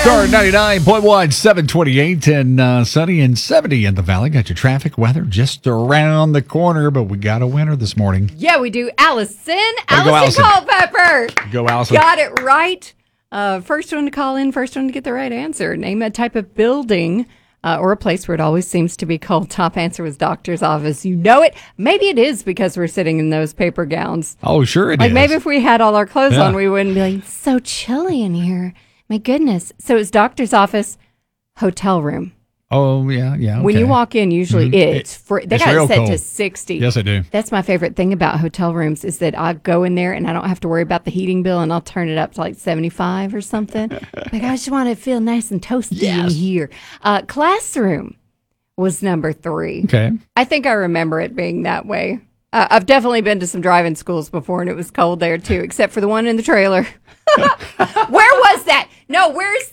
Star 99.1, 728, and sunny and 70 in the valley. Got your traffic weather just around the corner, but we got a winner this morning. Yeah, we do. Allison Allison. Culpepper. Go, Allison. Got it right. First one to call in, first one to get the right answer. Name a type of building or a place where it always seems to be cold. Top answer was doctor's office. You know it. Maybe it is because we're sitting in those paper gowns. Oh, sure it is. Like maybe if we had all our clothes on, we wouldn't be like, it's so chilly in here. My goodness. So it's doctor's office, hotel room. Oh, yeah, yeah. Okay. When you walk in, usually it's free. They got it set cold. to 60. Yes, I do. That's my favorite thing about hotel rooms is that I go in there and I don't have to worry about the heating bill, and I'll turn it up to like 75 or something. Like, I just want to feel nice and toasty in here. Classroom was number 3. Okay. I think I remember it being that way. I've definitely been to some driving schools before, and it was cold there too, except for the one in the trailer. Where was that? No,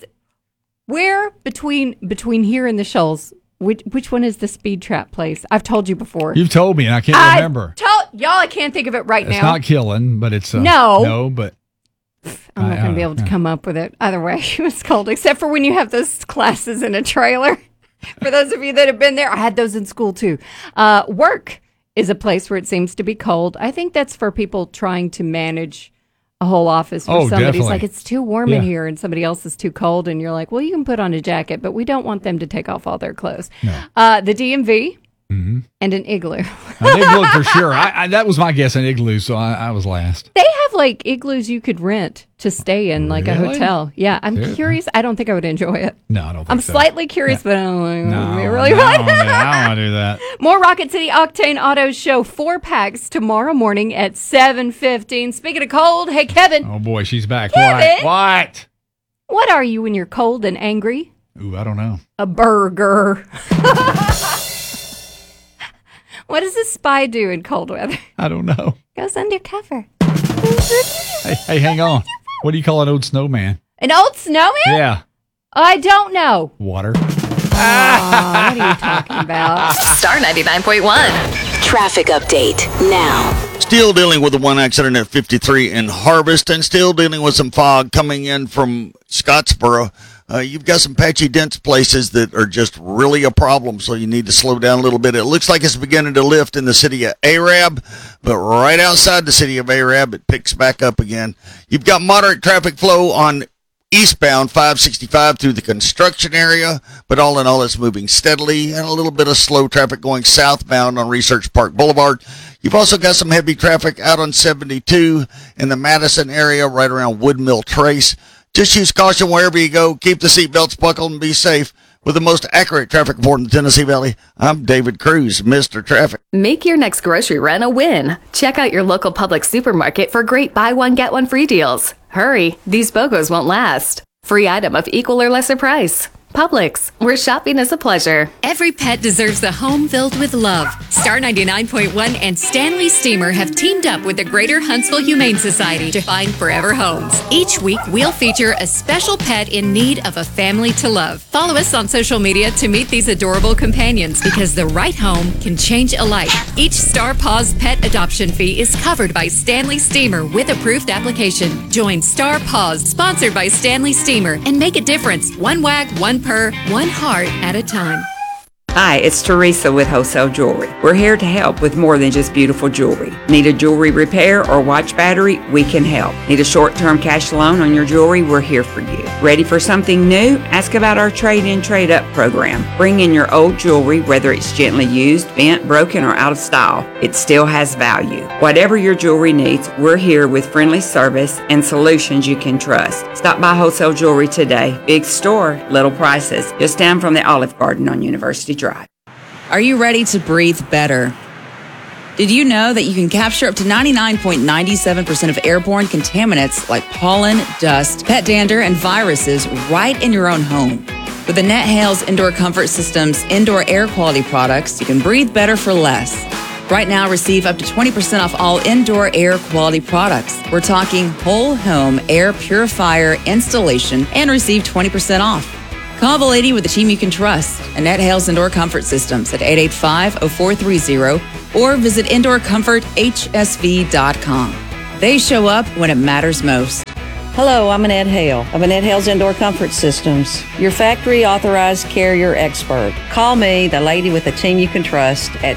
where between here and the Shoals? Which one is the speed trap place? I've told you before. You've told me, and I can't remember. Y'all, I can't think of it right now. It's not killing, but it's no, but I'm not going to be able to come up with it. Either way, it was cold, except for when you have those classes in a trailer. For those of you that have been there, I had those in school too. Work is a place where it seems to be cold. I think that's for people trying to manage a whole office where somebody's definitely. like, it's too warm in here, and somebody else is too cold, and you're like, well, you can put on a jacket, but we don't want them to take off all their clothes. No. The DMV and an igloo. An igloo for sure. That was my guess, an igloo, so I was last. They have like igloos you could rent to stay in, like a hotel. Yeah, I'm curious. I don't think I would enjoy it. No, I don't think I'm so. slightly curious, but I don't think it would be really I fun. don't want to do that. More Rocket City Octane Auto Show 4-packs tomorrow morning at 7:15. Speaking of cold, hey, Kevin. Oh, boy, she's back. Kevin. What What are you when you're cold and angry? Ooh, I don't know. A burger. What does a spy do in cold weather? I don't know. Goes undercover. Hey, hang on. What do you call an old snowman? An old snowman? Yeah. I don't know. Water. What are you talking about? Star 99.1. Traffic update now. Still dealing with the one accident at 53 in Harvest, and still dealing with some fog coming in from Scottsboro. You've got some patchy, dense places that are just really a problem, so you need to slow down a little bit. It looks like it's beginning to lift in the city of Arab, but right outside the city of Arab, it picks back up again. You've got moderate traffic flow on eastbound 565 through the construction area, but all in all, it's moving steadily, and a little bit of slow traffic going southbound on Research Park Boulevard. You've also got some heavy traffic out on 72 in the Madison area, right around Woodmill Trace. Just use caution wherever you go. Keep the seatbelts buckled and be safe. With the most accurate traffic report in the Tennessee Valley, I'm David Cruz, Mr. Traffic. Make your next grocery run a win. Check out your local Publix supermarket for great buy one, get one free deals. Hurry, these BOGOs won't last. Free item of equal or lesser price. Publix, where shopping is a pleasure. Every pet deserves a home filled with love. Star 99.1 and Stanley Steamer have teamed up with the Greater Huntsville Humane Society to find forever homes. Each week, we'll feature a special pet in need of a family to love. Follow us on social media to meet these adorable companions, because the right home can change a life. Each Star Paws pet adoption fee is covered by Stanley Steamer with approved application. Join Star Paws, sponsored by Stanley Steamer, and make a difference. One wag, one purr, one heart at a time. Hi, it's Teresa with Wholesale Jewelry. We're here to help with more than just beautiful jewelry. Need a jewelry repair or watch battery? We can help. Need a short-term cash loan on your jewelry? We're here for you. Ready for something new? Ask about our trade-in, trade-up program. Bring in your old jewelry, whether it's gently used, bent, broken, or out of style. It still has value. Whatever your jewelry needs, we're here with friendly service and solutions you can trust. Stop by Wholesale Jewelry today. Big store, little prices. Just down from the Olive Garden on University Drive. Are you ready to breathe better? Did you know that you can capture up to 99.97% of airborne contaminants like pollen, dust, pet dander, and viruses right in your own home? With the NetHails Indoor Comfort Systems indoor air quality products, you can breathe better for less. Right now, receive up to 20% off all indoor air quality products. We're talking whole home air purifier installation, and receive 20% off. Call the lady with the team you can trust, Annette Hales Indoor Comfort Systems at 885-0430 or visit indoorcomforthsv.com. They show up when it matters most. Hello, I'm Annette Hale of Annette Hale's Indoor Comfort Systems, your factory authorized carrier expert. Call me, the lady with a team you can trust, at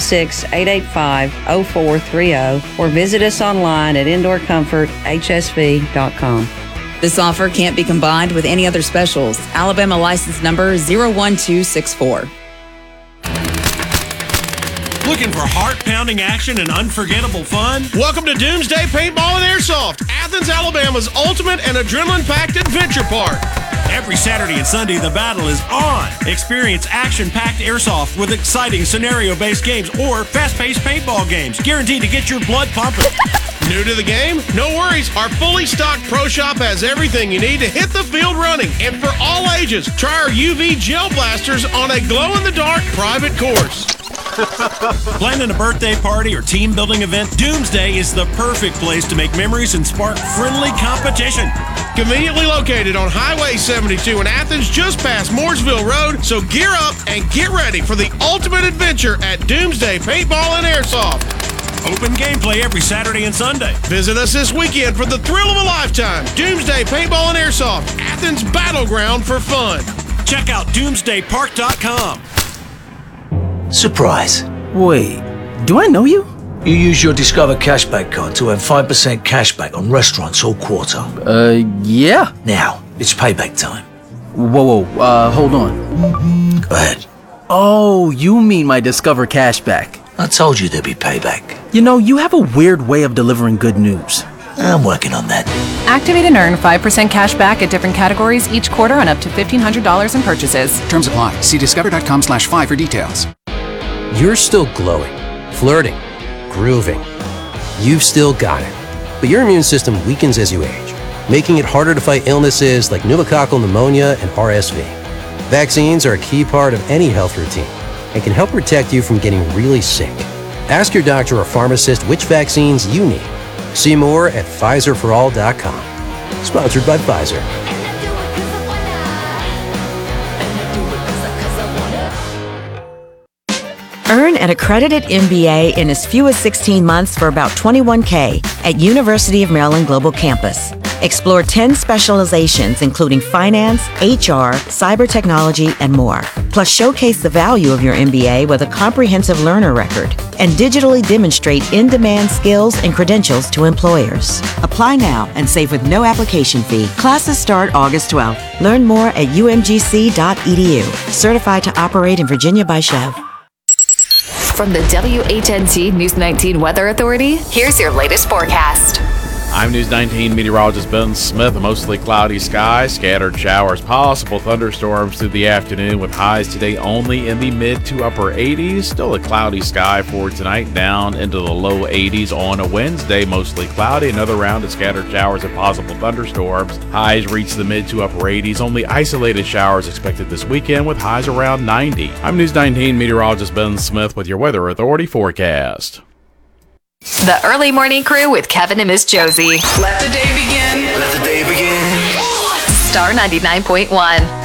256-885-0430 or visit us online at indoorcomforthsv.com. This offer can't be combined with any other specials. Alabama license number 01264. Looking for heart-pounding action and unforgettable fun? Welcome to Doomsday Paintball and Airsoft, Athens, Alabama's ultimate and adrenaline-packed adventure park. Every Saturday and Sunday, the battle is on. Experience action-packed airsoft with exciting scenario-based games or fast-paced paintball games, guaranteed to get your blood pumping. New to the game? No worries. Our fully stocked pro shop has everything you need to hit the field running. And for all ages, try our UV gel blasters on a glow-in-the-dark private course. Planning a birthday party or team building event? Doomsday is the perfect place to make memories and spark friendly competition. Conveniently located on Highway 72 in Athens, just past Mooresville Road. So gear up and get ready for the ultimate adventure at Doomsday Paintball and Airsoft. Open gameplay every Saturday and Sunday. Visit us this weekend for the thrill of a lifetime. Doomsday Paintball and Airsoft, Athens' battleground for fun. Check out doomsdaypark.com. Surprise. Wait, do I know you? You use your Discover Cashback card to earn 5% cashback on restaurants all quarter. Yeah. Now, it's payback time. Whoa, hold on. Go ahead. Oh, you mean my Discover Cashback. I told you there'd be payback. You know, you have a weird way of delivering good news. I'm working on that. Activate and earn 5% cash back at different categories each quarter on up to $1,500 in purchases. Terms apply. See discover.com/5 for details. You're still glowing, flirting, grooving. You've still got it. But your immune system weakens as you age, making it harder to fight illnesses like pneumococcal pneumonia and RSV. Vaccines are a key part of any health routine and can help protect you from getting really sick. Ask your doctor or pharmacist which vaccines you need. See more at PfizerForAll.com. Sponsored by Pfizer. Earn an accredited MBA in as few as 16 months for about $21K at University of Maryland Global Campus. Explore 10 specializations including finance, HR, cyber technology, and more. Plus showcase the value of your MBA with a comprehensive learner record and digitally demonstrate in-demand skills and credentials to employers. Apply now and save with no application fee. Classes start August 12th. Learn more at umgc.edu. Certified to operate in Virginia by Chev. From the WHNT News 19 Weather Authority, here's your latest forecast. I'm News 19 meteorologist Ben Smith. A mostly cloudy sky, scattered showers, possible thunderstorms through the afternoon with highs today only in the mid to upper 80s. Still a cloudy sky for tonight, down into the low 80s on a Wednesday. Mostly cloudy, another round of scattered showers and possible thunderstorms. Highs reach the mid to upper 80s. Only isolated showers expected this weekend with highs around 90. I'm News 19 meteorologist Ben Smith with your Weather Authority forecast. The Early Morning Crew with Kevin and Miss Josie. Let the day begin. Let the day begin. Star 99.1.